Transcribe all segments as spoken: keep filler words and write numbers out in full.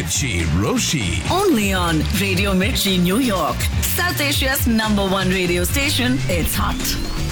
Mirchi Roshi. Only on Radio Mirchi, New York. South Asia's number one radio station. It's hot.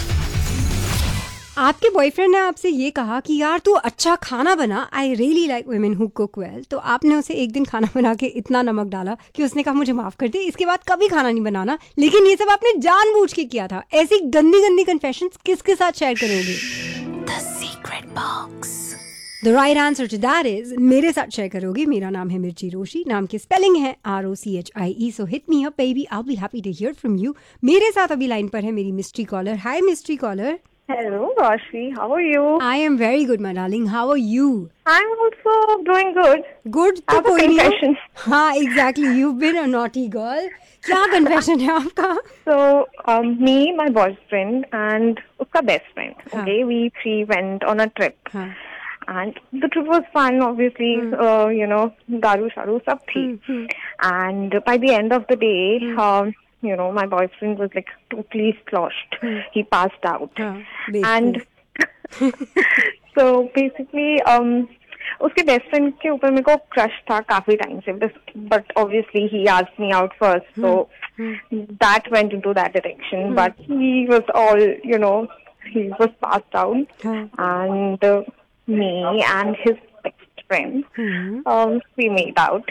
आपके boyfriend ने आपसे ये कहा कि यार तू अच्छा खाना बना, I really like women who cook well, तो आपने उसे एक दिन खाना बना के इतना नमक डाला कि उसने कहा मुझे माफ कर दे, इसके बाद कभी खाना नहीं बनाना, लेकिन ये सब आपने जानबूझ के किया था। ऐसी गंदी गंदी कन्फेशंस किसके साथ शेयर करोगे? The secret box. The right answer to that is मेरे साथ शेयर करोगे। मेरा नाम है मिर्ची रोशी, नाम की स्पेलिंग है R O C H I E, so hit me up baby, I will be happy to here from you. मेरे साथ अभी लाइन पर है मेरी mystery collar. Hi mystery collar. Hello, Roshi. How are you? I am very good, my darling. How are you? I'm also doing good. Good I तो have a कोई नहीं है। confession. हाँ, exactly. You've been a naughty girl. क्या confession है आपका? So, um, me, my boyfriend, and उसका best friend. हाँ. Okay, we three went on a trip. हाँ. And the trip was fun, obviously. Uh, you know, दारू शारू सब थी. And by the end of the day, um, you know, my boyfriend was like totally sloshed. He passed out. हाँ, And so basically, um, उसके best friend के ऊपर मेरे को crush था काफी टाइम से, but obviously he asked me out first, so that went into that direction, but he was all, you know, he was passed out, and me and his best friend, um, we made out.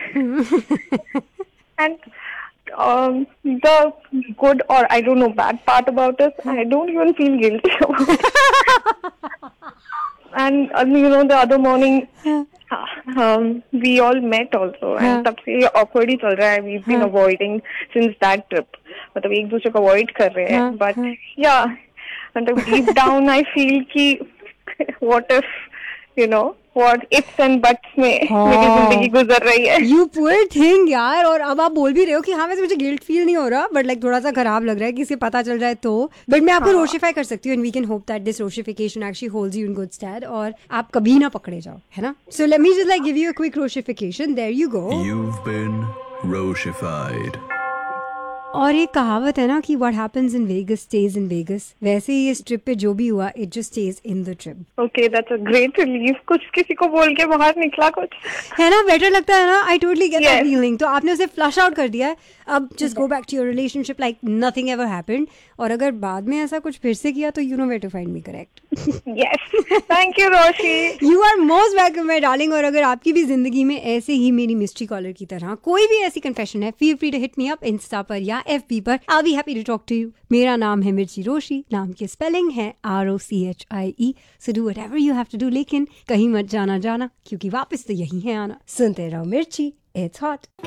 And um, the good, or I don't know, bad part about it, I don't even feel guilty about it. And uh, you know, the other morning, um, we all met also, and तब से awkward ही चल रहा है. We've been avoiding since that trip. मतलब एक दूसरे को avoid कर रहे हैं. But yeah, मतलब deep down I feel कि what if, you know, what ifs and buts में मेरी जिंदगी गुजर रही है. You poor thing यार, और अब आप बोल भी रहे हो कि हाँ वैसे मुझे गिल्ट फील नहीं हो रहा, बट लाइक थोड़ा सा खराब लग रहा है कि इसे पता चल जाए तो, बट मैं आपको रोशिफाई कर सकती हूँ, and we can hope that this रोशिफिकेशन actually holds you in good stand, और आप कभी ना पकड़े जाओ, है ना? So let me just like give you a quick रोशिफिकेशन, there you go. You've been Roshified. और एक कहावत है ना कि what happens in Vegas stage in Vegas, वैसे ही इस ट्रिप पे जो भी हुआ it just stage in the trip. Okay, that's a great relief. कुछ किसी को बोल के बाहर निकला कुछ, है ना? बेटर लगता है ना? I totally get that Yes. Feeling. तो आपने उसे फ्लश आउट कर दिया है, अब just go back to your relationship like nothing ever happened, और अगर बाद में ऐसा कुछ फिर से किया तो you know where to find me, correct? yes. Thank you, Roshi. You are most welcome my darling. और अगर आपकी भी जिंदगी में ऐसे ही मेरी मिस्ट्री कॉलर की तरह कोई भी ऐसी कन्फेशन है, feel free to hit me up Insta पर या एफबी पर, I will be happy to talk to you. मेरा नाम है मिर्ची रोशी, नाम की स्पेलिंग है R O C H I E, so do whatever you have to do, लेकिन कहीं मत जाना जाना, क्योंकि वापस तो यही है आना। सुनते रहो मिर्ची, इट्स हॉट।